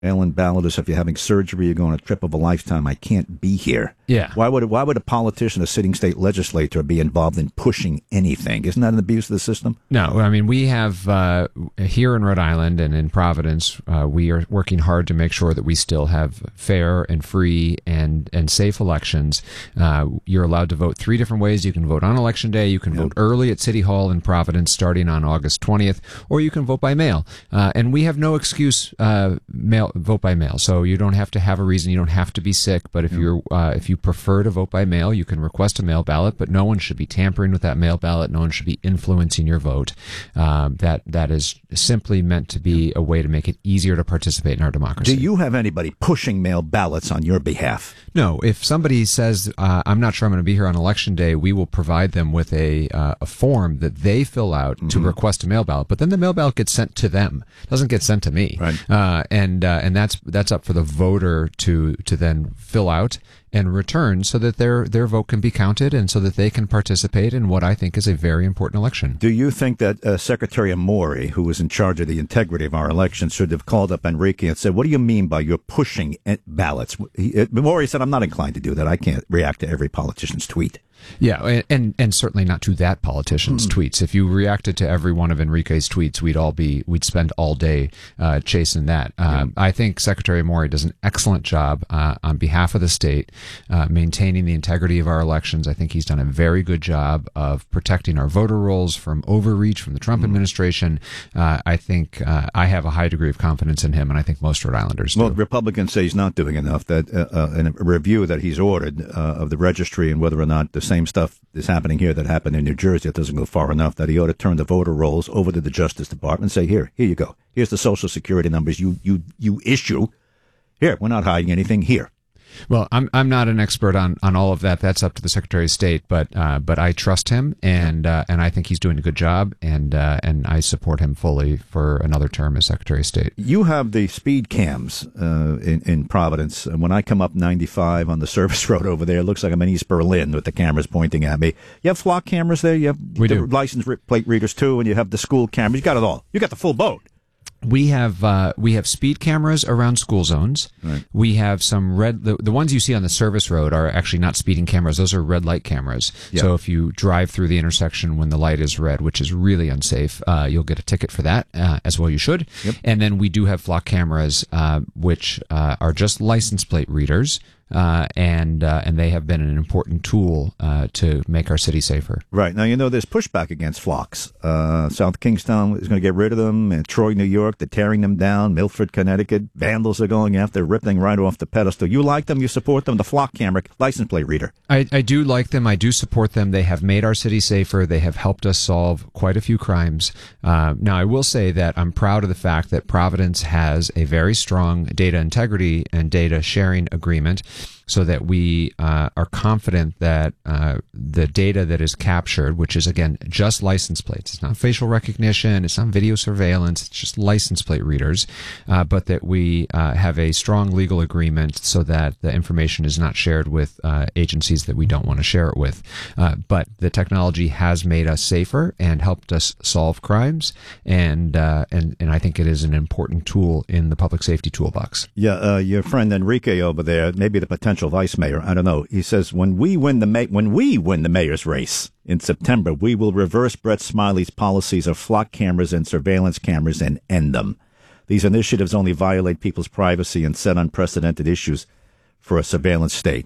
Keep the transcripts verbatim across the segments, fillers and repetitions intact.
Mail-in ballot is if you're having surgery, you're going on a trip of a lifetime. I can't be here. Yeah. Why would why would a politician, a sitting state legislator, be involved in pushing anything? Isn't that an abuse of the system? No, I mean, we have uh, here in Rhode Island and in Providence, uh, we are working hard to make sure that we still have fair and free and, and safe elections. Uh, you're allowed to vote three different ways. You can vote on Election Day. You can Yeah. vote early at City Hall in Providence starting on August twentieth, or you can vote by mail. Uh, and we have no excuse uh, mail vote by mail. So you don't have to have a reason. You don't have to be sick. But if you're uh, if you prefer to vote by mail, you can request a mail ballot. But no one should be tampering with that mail ballot. No one should be influencing your vote. Um, that that is simply meant to be a way to make it easier to participate in our democracy. Do you have anybody pushing mail ballots on your behalf? No. If somebody says, uh, I'm not sure I'm going to be here on Election Day, we will provide them with a uh, a form that they fill out mm-hmm. to request a mail ballot. But then the mail ballot gets sent to them. It doesn't get sent to me. Right. Uh, and uh, and that's that's up for the voter to to then fill out and return so that their their vote can be counted and so that they can participate in what I think is a very important election. Do you think that uh, Secretary Amori, who was in charge of the integrity of our elections, should have called up Enrique and said, what do you mean by you're pushing ballots? He, Amori said, I'm not inclined to do that. I can't react to every politician's tweet. Yeah, and, and and certainly not to that politician's mm. tweets. If you reacted to every one of Enrique's tweets, we'd all be we'd spend all day uh, chasing that. Uh, yeah. I think Secretary Maury does an excellent job uh, on behalf of the state, uh, maintaining the integrity of our elections. I think he's done a very good job of protecting our voter rolls from overreach from the Trump mm. administration. Uh, I think uh, I have a high degree of confidence in him, and I think most Rhode Islanders do. Well, Republicans say he's not doing enough. That uh, uh, in a review that he's ordered uh, of the registry and whether or not the same stuff is happening here that happened in New Jersey, it doesn't go far enough, that he ought to turn the voter rolls over to the Justice Department and say, here, here you go. Here's the Social Security numbers you, you, you issue. Here, we're not hiding anything here. Well, I'm I'm not an expert on, on all of that. That's up to the Secretary of State, but uh, but I trust him, and uh, and I think he's doing a good job, and uh, and I support him fully for another term as Secretary of State. You have the speed cams uh, in in Providence, and when I come up ninety-five on the service road over there, it looks like I'm in East Berlin with the cameras pointing at me. You have flock cameras there. You have we the do. license plate readers too, and you have the school cameras. You got it all. You got the full boat. We have uh, we have speed cameras around school zones. Right. We have some red. The, the ones you see on the service road are actually not speeding cameras. Those are red light cameras. Yep. So if you drive through the intersection when the light is red, which is really unsafe, uh, you'll get a ticket for that, uh, as well you should. Yep. And then we do have flock cameras, uh, which uh, are just license plate readers. Uh, and uh, and they have been an important tool uh, to make our city safer. Right. Now, you know, there's pushback against flocks. Uh, South Kingstown is going to get rid of them, and Troy, New York, they're tearing them down. Milford, Connecticut, vandals are going after, ripping right off the pedestal. You like them, you support them, the flock camera, license plate reader. I, I do like them. I do support them. They have made our city safer. They have helped us solve quite a few crimes. Uh, now, I will say that I'm proud of the fact that Providence has a very strong data integrity and data sharing agreement, so that we uh, are confident that uh, the data that is captured, which is, again, just license plates, it's not facial recognition, it's not video surveillance, it's just license plate readers, uh, but that we uh, have a strong legal agreement so that the information is not shared with uh, agencies that we don't want to share it with. Uh, but the technology has made us safer and helped us solve crimes, and uh, and, and I think it is an important tool in the public safety toolbox. Yeah, uh, your friend Enrique over there, maybe the potential vice mayor, I don't know. He says when we win the ma- when we win the mayor's race in September, we will reverse Brett Smiley's policies of flock cameras and surveillance cameras and end them. These initiatives only violate people's privacy and set unprecedented issues for a surveillance state.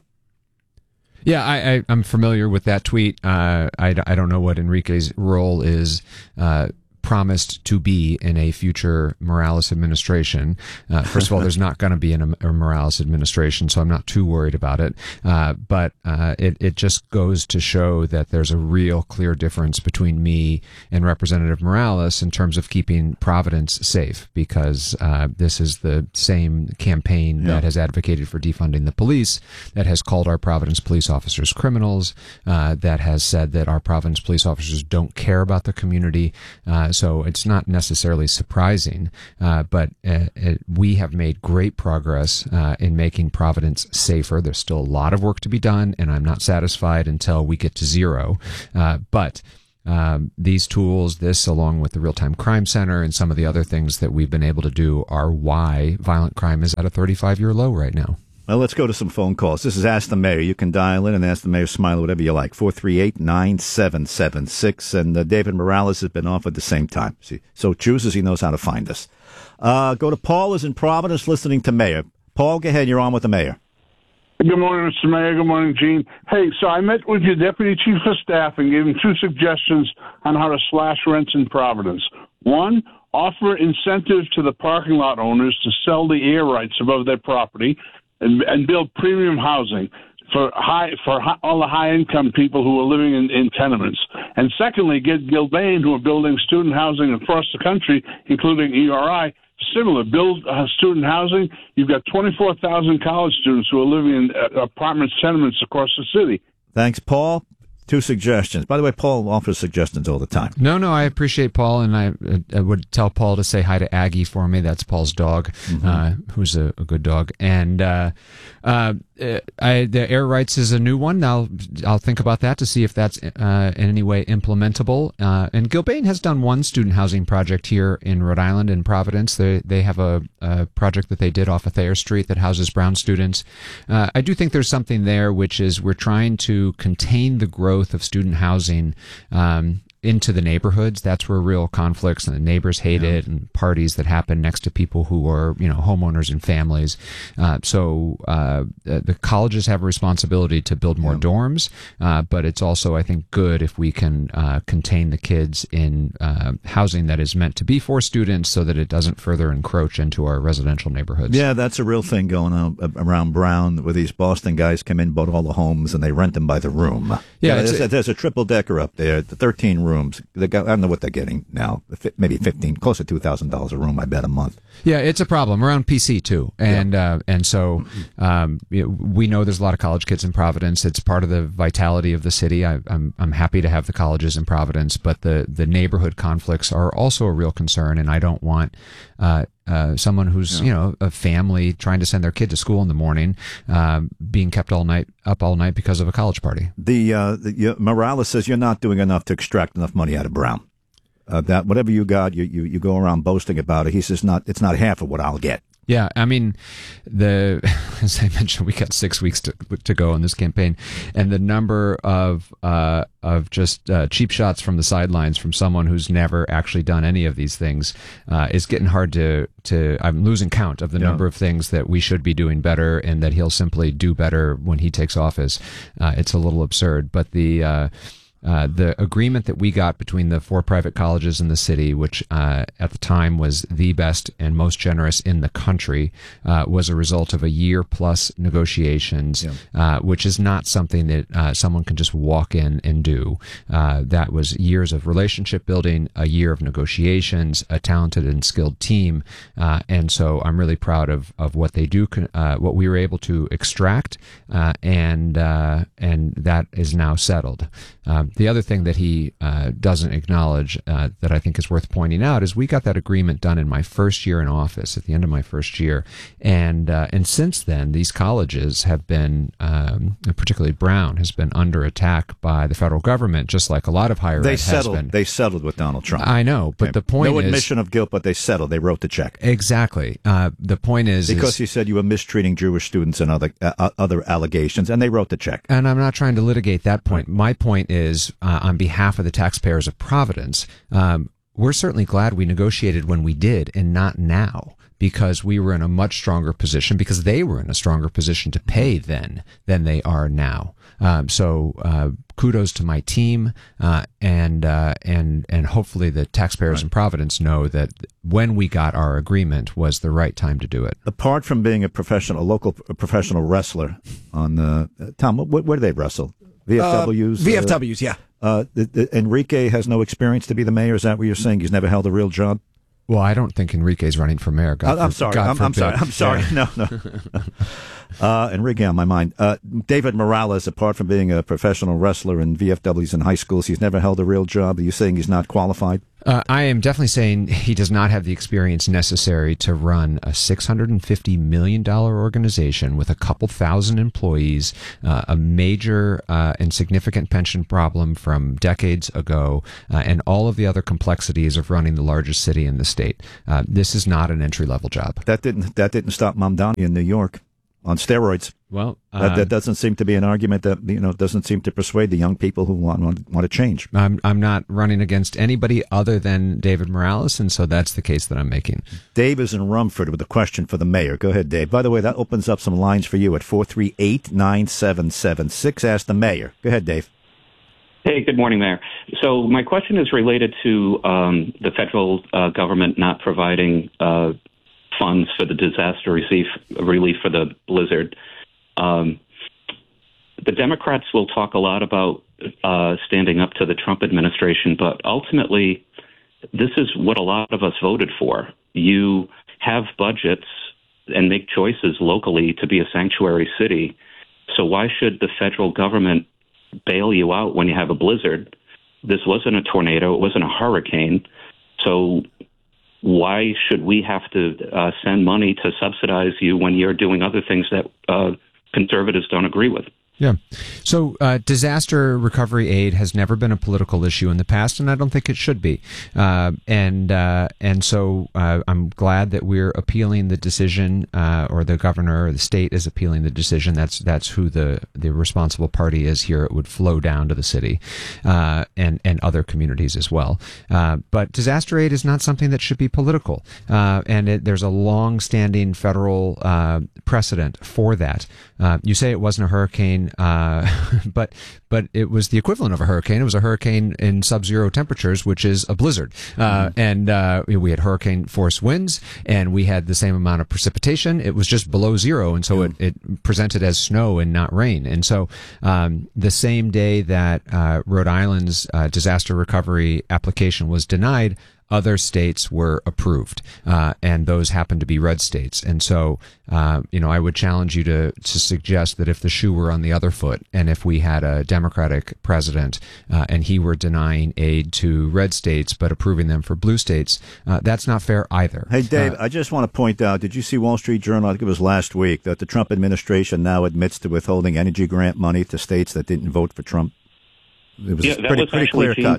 Yeah, I, I, I'm familiar with that tweet. Uh, I, I don't know what Enrique's role is uh, promised to be in a future Morales administration. Uh, first of all, there's not going to be an, a Morales administration, so I'm not too worried about it. Uh, but uh, it, it just goes to show that there's a real clear difference between me and Representative Morales in terms of keeping Providence safe, because uh, this is the same campaign yeah. that has advocated for defunding the police, that has called our Providence police officers criminals, uh, that has said that our Providence police officers don't care about the community. Uh, So it's not necessarily surprising, uh, but uh, it, we have made great progress uh, in making Providence safer. There's still a lot of work to be done, and I'm not satisfied until we get to zero. Uh, but um, these tools, this along with the Real-Time Crime Center and some of the other things that we've been able to do are why violent crime is at a thirty-five-year low right now. Well, let's go to some phone calls. This is Ask the Mayor. You can dial in and ask the Mayor Smiley whatever you like. four three eight, nine seven seven six. And uh, David Morales has been off at the same time. See, so chooses, he knows how to find us. Uh, go to Paul, is in Providence, listening to Mayor. Paul, go ahead. You're on with the Mayor. Good morning, Mister Mayor. Good morning, Gene. Hey, so I met with your Deputy Chief of Staff and gave him two suggestions on how to slash rents in Providence. One, offer incentive to the parking lot owners to sell the air rights above their property and, and build premium housing for high for high, all the high-income people who are living in, in tenements. And secondly, get Gilbane, who are building student housing across the country, including E R I, similar, build uh, student housing. You've got twenty-four thousand college students who are living in uh, apartment tenements across the city. Thanks, Paul. Two suggestions. By the way, Paul offers suggestions all the time. No, no, I appreciate Paul, and I, I would tell Paul to say hi to Aggie for me. That's Paul's dog, mm-hmm. uh, who's a, a good dog. And uh, uh, I, the air rights is a new one. I'll I'll think about that to see if that's uh, in any way implementable. Uh, and Gilbane has done one student housing project here in Rhode Island, in Providence. They they have a, a project that they did off of Thayer Street that houses Brown students. Uh, I do think there's something there, which is we're trying to contain the growth of student housing um, into the neighborhoods. That's where real conflicts and the neighbors hate yeah. it, and parties that happen next to people who are, you know, homeowners and families. Uh, so uh, the colleges have a responsibility to build more yeah. dorms, uh, but it's also, I think, good if we can uh, contain the kids in uh, housing that is meant to be for students, so that it doesn't further encroach into our residential neighborhoods. Yeah, that's a real thing going on around Brown, where these Boston guys come in, bought all the homes, and they rent them by the room. Yeah, yeah there's, a, there's a triple decker up there, the thirteen rooms. They got, I don't know what they're getting now. Maybe fifteen, close to two thousand dollars a room, I bet, a month. Yeah, it's a problem around P C too, and yeah. uh, and so um, we know there's a lot of college kids in Providence. It's part of the vitality of the city. I, I'm I'm happy to have the colleges in Providence, but the the neighborhood conflicts are also a real concern, and I don't want uh, uh, someone who's yeah. you know a family trying to send their kid to school in the morning um, being kept all night up all night because of a college party. The, uh, the uh, Morales says you're not doing enough to extract enough money out of Brown. Uh, that whatever you got, you, you you go around boasting about it. He says not it's not half of what I'll get. Yeah, I mean, the as I mentioned, we got six weeks to to go in this campaign, and the number of uh, of just uh, cheap shots from the sidelines from someone who's never actually done any of these things uh, is getting hard to to. I'm losing count of the yeah. number of things that we should be doing better, and that he'll simply do better when he takes office. Uh, it's a little absurd, but the. Uh, Uh, the agreement that we got between the four private colleges in the city, which uh, at the time was the best and most generous in the country, uh, was a result of a year plus negotiations, yeah. uh, which is not something that uh, someone can just walk in and do. Uh, that was years of relationship building, a year of negotiations, a talented and skilled team, uh, and so I'm really proud of of what they do, uh, what we were able to extract, uh, and uh, and that is now settled. Um, The other thing that he uh, doesn't acknowledge uh, that I think is worth pointing out is we got that agreement done in my first year in office, at the end of my first year, and uh, and since then these colleges have been, um, particularly Brown, has been under attack by the federal government, just like a lot of higher they ed settled, has been. They settled with Donald Trump. I know, but okay. the point no is... No admission of guilt, but they settled. They wrote the check. Exactly. Uh, the point is... Because is, you said you were mistreating Jewish students and other uh, other allegations, and they wrote the check. And I'm not trying to litigate that point. My point is, uh, on behalf of the taxpayers of Providence, um, we're certainly glad we negotiated when we did and not now, because we were in a much stronger position, because they were in a stronger position to pay then than they are now. Um, so uh, kudos to my team, uh, and uh, and and hopefully the taxpayers right. in Providence know that when we got our agreement was the right time to do it. Apart from being a professional, a local a professional wrestler on the uh, Tom, where, where do they wrestle? V F Ws. Uh, V F Ws, uh, yeah. Uh, the, the, Enrique has no experience to be the mayor. Is that what you're saying? He's never held a real job? Well, I don't think Enrique's running for mayor. God I'm for, sorry. God I'm, I'm sorry. I'm sorry. Yeah. No, no. Uh, Enrique on my mind. Uh, David Morales, apart from being a professional wrestler in V F Ws and high schools, he's never held a real job. Are you saying he's not qualified? Uh, I am definitely saying he does not have the experience necessary to run a six hundred fifty million dollars organization with a couple thousand employees, uh, a major uh, and significant pension problem from decades ago, uh, and all of the other complexities of running the largest city in the state. Uh, this is not an entry-level job. That didn't that didn't stop Mamdani in New York on steroids. Well, uh, that, that doesn't seem to be an argument that, you know, doesn't seem to persuade the young people who want want, want to change. I'm I'm not running against anybody other than David Morales, and so that's the case that I'm making. Dave is in Rumford with a question for the mayor. Go ahead, Dave. By the way, that opens up some lines for you at four three eight, nine seven seven six. Ask the mayor. Go ahead, Dave. Hey, good morning, Mayor. So my question is related to um, the federal uh, government not providing uh, funds for the disaster relief, relief for the blizzard. Um, the Democrats will talk a lot about uh, standing up to the Trump administration, but ultimately, this is what a lot of us voted for. You have budgets and make choices locally to be a sanctuary city. So why should the federal government bail you out when you have a blizzard? This wasn't a tornado. It wasn't a hurricane. So why should we have to uh, send money to subsidize you when you're doing other things that uh, conservatives don't agree with? Yeah. So uh, disaster recovery aid has never been a political issue in the past, and I don't think it should be. Uh, and uh, and so uh, I'm glad that we're appealing the decision, uh, or the governor or the state is appealing the decision. That's that's who the, the responsible party is here. It would flow down to the city uh, and, and other communities as well. Uh, but disaster aid is not something that should be political. Uh, and it, there's a long-standing federal uh, precedent for that. Uh, you say it wasn't a hurricane. Uh, but but it was the equivalent of a hurricane. It was a hurricane in sub-zero temperatures, which is a blizzard. Uh, mm-hmm. And uh, we had hurricane force winds, and we had the same amount of precipitation. It was just below zero, and so mm-hmm. it, it presented as snow and not rain. And so um, the same day that uh, Rhode Island's uh, disaster recovery application was denied, other states were approved, uh, and those happen to be red states. And so, uh, you know, I would challenge you to, to suggest that if the shoe were on the other foot, and if we had a Democratic president uh, and he were denying aid to red states but approving them for blue states, uh, that's not fair either. Hey, Dave, uh, I just want to point out, did you see Wall Street Journal, I think it was last week, that the Trump administration now admits to withholding energy grant money to states that didn't vote for Trump? It was yeah, pretty, was pretty clear cut.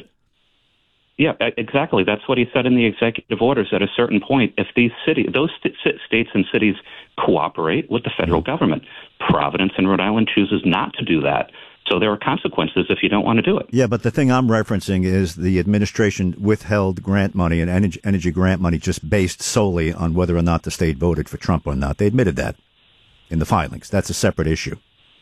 Yeah, exactly. That's what he said in the executive orders. At a certain point, if these cities, those st- states and cities cooperate with the federal mm-hmm. government, Providence and Rhode Island chooses not to do that. So there are consequences if you don't want to do it. Yeah, but the thing I'm referencing is the administration withheld grant money and energy, energy grant money just based solely on whether or not the state voted for Trump or not. They admitted that in the filings. That's a separate issue.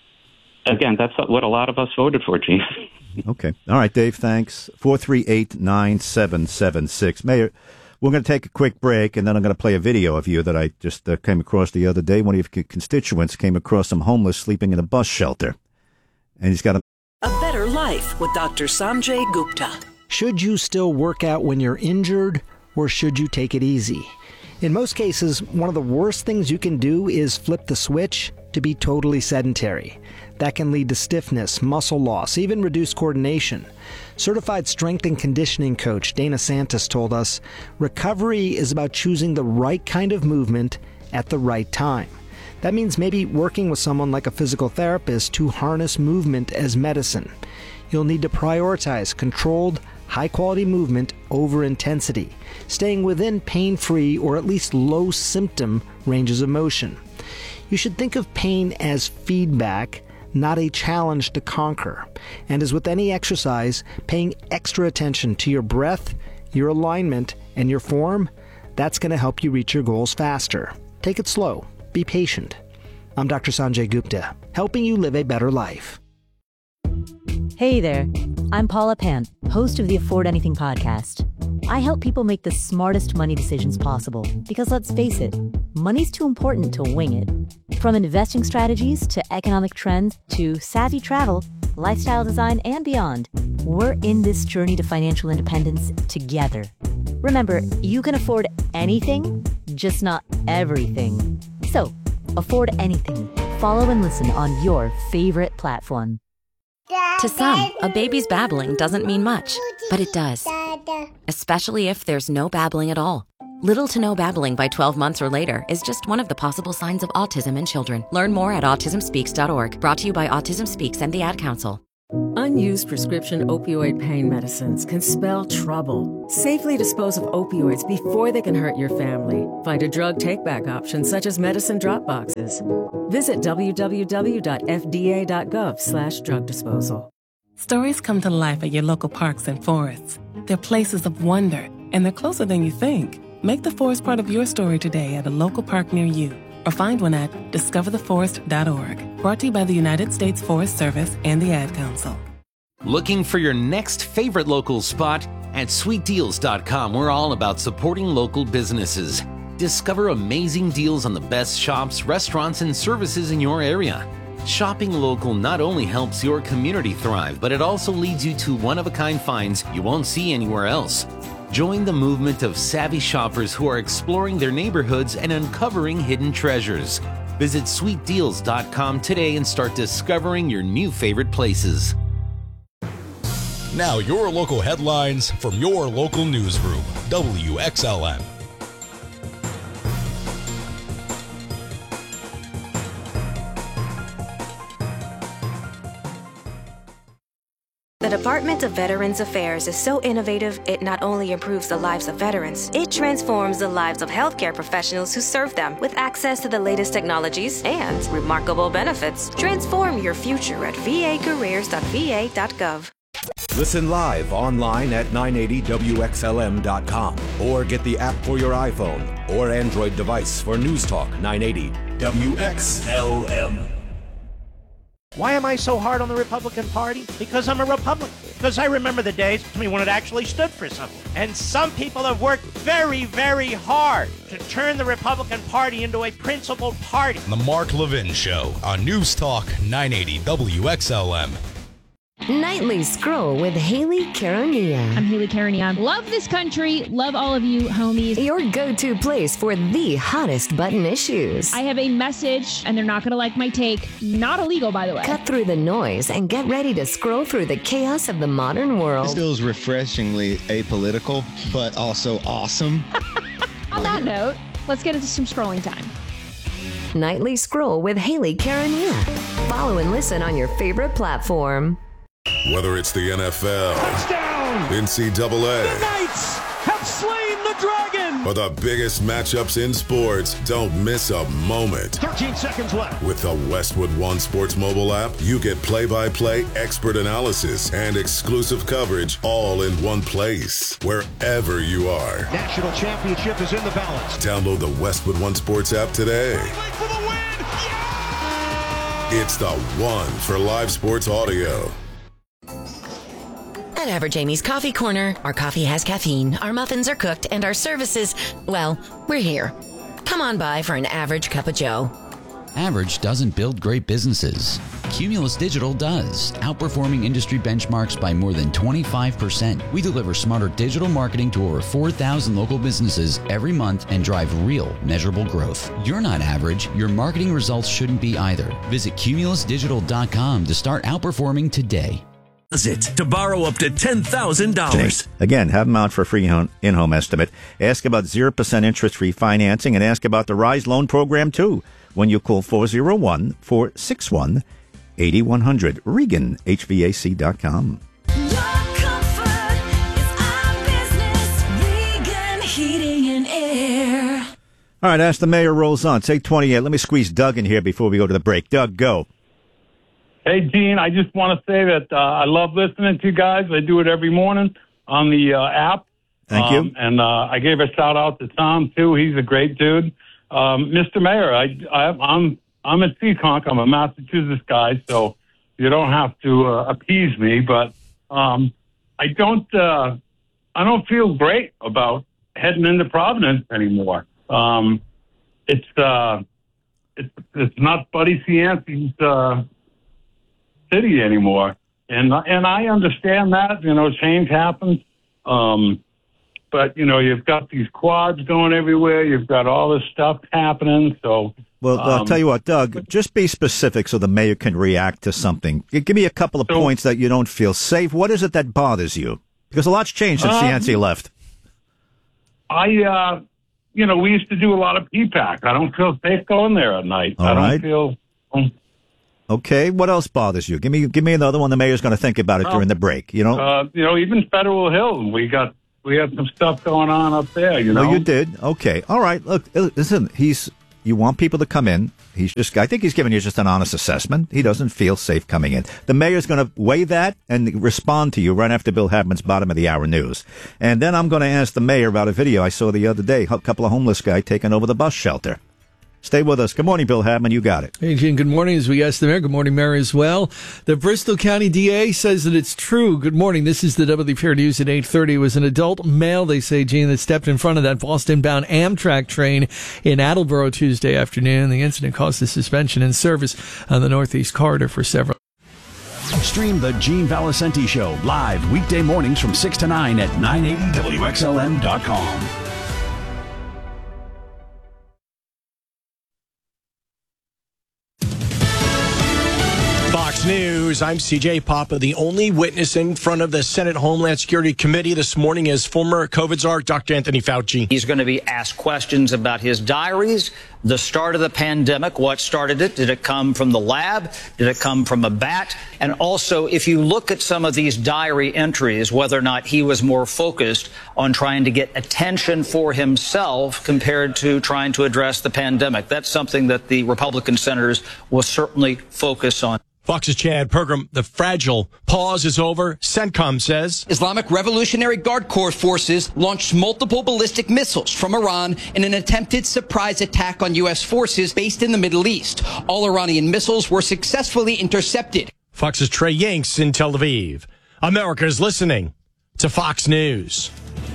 Again, that's what a lot of us voted for, Gene. Okay. All right, Dave, thanks. four three eight, nine seven seven six. Mayor, we're going to take a quick break, and then I'm going to play a video of you that I just uh, came across the other day. One of your constituents came across some homeless sleeping in a bus shelter, and he's got a... A better life with Doctor Sanjay Gupta. Should you still work out when you're injured, or should you take it easy? In most cases, one of the worst things you can do is flip the switch to be totally sedentary. That can lead to stiffness, muscle loss, even reduced coordination. Certified strength and conditioning coach Dana Santos told us, recovery is about choosing the right kind of movement at the right time. That means maybe working with someone like a physical therapist to harness movement as medicine. You'll need to prioritize controlled, high-quality movement over intensity, staying within pain-free or at least low-symptom ranges of motion. You should think of pain as feedback, not a challenge to conquer. And as with any exercise, paying extra attention to your breath, your alignment, and your form, that's going to help you reach your goals faster. Take it slow. Be patient. I'm Doctor Sanjay Gupta, helping you live a better life. Hey there, I'm Paula Pant, host of the Afford Anything podcast. I help people make the smartest money decisions possible because, let's face it, money's too important to wing it. From investing strategies to economic trends to savvy travel, lifestyle design, and beyond, we're in this journey to financial independence together. Remember, you can afford anything, just not everything. So, afford anything. Follow and listen on your favorite platform. To some, a baby's babbling doesn't mean much, but it does. Especially if there's no babbling at all. Little to no babbling by twelve months or later is just one of the possible signs of autism in children. Learn more at autism speaks dot org. Brought to you by Autism Speaks and the Ad Council. Unused prescription opioid pain medicines can spell trouble. Safely dispose of opioids before they can hurt your family. Find a drug take-back option such as medicine drop boxes. Visit w w w dot f d a dot gov slash drug disposal. Stories come to life at your local parks and forests. They're places of wonder, and they're closer than you think. Make the forest part of your story today at a local park near you, or find one at discover the forest dot org. Brought to you by the United States Forest Service and the Ad Council. Looking for your next favorite local spot? At sweet deals dot com, we're all about supporting local businesses. Discover amazing deals on the best shops, restaurants, and services in your area. Shopping local not only helps your community thrive, but it also leads you to one-of-a-kind finds you won't see anywhere else. Join the movement of savvy shoppers who are exploring their neighborhoods and uncovering hidden treasures. Visit sweet deals dot com today and start discovering your new favorite places. Now your local headlines from your local newsroom, W X L M. The Department of Veterans Affairs is so innovative, it not only improves the lives of veterans, it transforms the lives of healthcare professionals who serve them with access to the latest technologies and remarkable benefits. Transform your future at v a careers dot v a dot gov. Listen live online at nine eighty W X L M dot com or get the app for your iPhone or Android device for News Talk nine eighty W X L M. Why am I so hard on the Republican Party? Because I'm a Republican. Because I remember the days when it actually stood for something. And some people have worked very, very hard to turn the Republican Party into a principled party. The Mark Levin Show on News Talk nine eighty W X L M. Nightly Scroll with Haley Karania. I'm Haley Karania. Love this country. Love all of you, homies. Your go-to place for the hottest button issues. I have a message, and they're not going to like my take. Not illegal, by the way. Cut through the noise and get ready to scroll through the chaos of the modern world. This feels refreshingly apolitical, but also awesome. On that note, let's get into some scrolling time. Nightly Scroll with Haley Karania. Follow and listen on your favorite platform. Whether it's the N F L, touchdown, N C double A, the Knights have slain the dragon, or the biggest matchups in sports, don't miss a moment. thirteen seconds left. With the Westwood One Sports mobile app, you get play-by-play, expert analysis, and exclusive coverage all in one place, wherever you are. National championship is in the balance. Download the Westwood One Sports app today. For the win. Yeah! It's the one for live sports audio. At Average Amy's Coffee Corner, our coffee has caffeine, our muffins are cooked, and our services, well, we're here. Come on by for an average cup of joe. Average doesn't build great businesses. Cumulus Digital does, outperforming industry benchmarks by more than twenty-five percent. We deliver smarter digital marketing to over four thousand local businesses every month and drive real, measurable growth. You're not average. Your marketing results shouldn't be either. Visit cumulus digital dot com to start outperforming today. It to borrow up to ten thousand dollars. Again, have them out for a free in-home estimate. Ask about zero percent interest-free financing and ask about the RISE loan program, too, when you call four oh one, four six one, eight one zero zero. Regan, H V A C dot com. All right, as the mayor rolls on, take twenty-eight. Let me squeeze Doug in here before we go to the break. Doug, go. Hey, Gene, I just want to say that uh, I love listening to you guys. I do it every morning on the uh, app. Thank you. Um, and uh, I gave a shout out to Tom, too. He's a great dude. Um, Mister Mayor, I, I, I'm I'm a Seekonk. I'm a Massachusetts guy, so you don't have to uh, appease me. But um, I don't uh, I don't feel great about heading into Providence anymore. Um, it's uh, it's it's not Buddy Cianci's uh city anymore, and and I understand that, you know, change happens, um, but, you know, you've got these quads going everywhere. You've got all this stuff happening. So, well, I'll um, tell you what, Doug, just be specific so the mayor can react to something. Give me a couple of so, points that you don't feel safe. What is it that bothers you? Because a lot's changed since um, Yancey left. I, uh, you know, we used to do a lot of P PAC. I don't feel safe going there at night. All I don't right. feel... Um, Okay, what else bothers you? Give me, give me another one. The mayor's going to think about it well, during the break. You know, uh, you know, even Federal Hill, we got we had some stuff going on up there. You know, oh, you did. Okay, all right. Look, listen. He's you want people to come in. He's just. I think he's giving you just an honest assessment. He doesn't feel safe coming in. The mayor's going to weigh that and respond to you right after Bill Hadman's bottom of the hour news. And then I'm going to ask the mayor about a video I saw the other day. A couple of homeless guys taking over the bus shelter. Stay with us. Good morning, Bill Hadman. You got it. Hey, Gene. Good morning. As we ask the mayor, good morning, Mary, as well. The Bristol County D A says that it's true. Good morning. This is the W P R News at eight thirty. It was an adult male, they say, Gene, that stepped in front of that Boston-bound Amtrak train in Attleboro Tuesday afternoon. The incident caused a suspension in service on the Northeast Corridor for several. Stream the Gene Valicenti Show live weekday mornings from six to nine at nine eighty W X L M dot com. Fox News, I'm C J Papa. The only witness in front of the Senate Homeland Security Committee this morning is former COVID czar Doctor Anthony Fauci. He's going to be asked questions about his diaries, the start of the pandemic, what started it, did it come from the lab, did it come from a bat, and also if you look at some of these diary entries, whether or not he was more focused on trying to get attention for himself compared to trying to address the pandemic. That's something that the Republican senators will certainly focus on. Fox's Chad Pergram, the fragile pause is over. CENTCOM says Islamic Revolutionary Guard Corps forces launched multiple ballistic missiles from Iran in an attempted surprise attack on U S forces based in the Middle East. All Iranian missiles were successfully intercepted. Fox's Trey Yanks in Tel Aviv. America is listening to Fox News.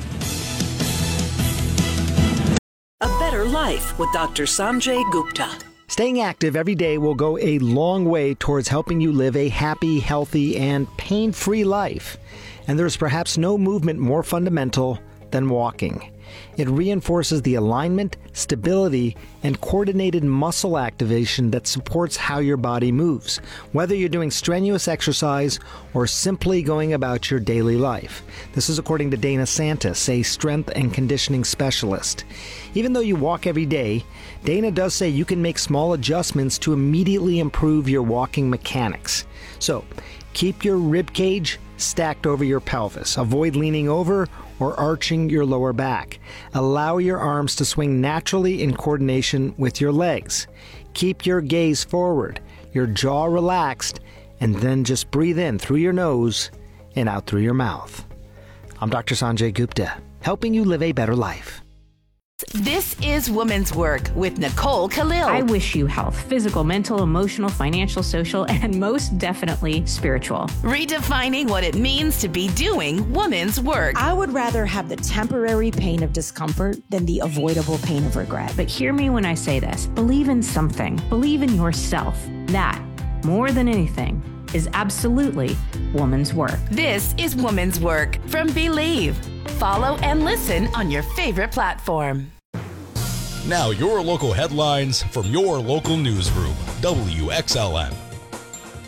A Better Life with Doctor Sanjay Gupta. Staying active every day will go a long way towards helping you live a happy, healthy, and pain-free life. And there's perhaps no movement more fundamental than walking. It reinforces the alignment, stability, and coordinated muscle activation that supports how your body moves, whether you're doing strenuous exercise or simply going about your daily life. This is according to Dana Santis, a strength and conditioning specialist. Even though you walk every day, Dana does say you can make small adjustments to immediately improve your walking mechanics. So, keep your rib cage stacked over your pelvis. Avoid leaning over or arching your lower back. Allow your arms to swing naturally in coordination with your legs. Keep your gaze forward, your jaw relaxed, and then just breathe in through your nose and out through your mouth. I'm Doctor Sanjay Gupta, helping you live a better life. This is Women's Work with Nicole Khalil. I wish you health, physical, mental, emotional, financial, social, and most definitely spiritual. Redefining what it means to be doing women's work. I would rather have the temporary pain of discomfort than the avoidable pain of regret. But hear me when I say this. Believe in something. Believe in yourself. That, more than anything, is absolutely woman's work. This is Woman's Work from Believe. Follow and listen on your favorite platform. Now your local headlines from your local newsroom, W X L M.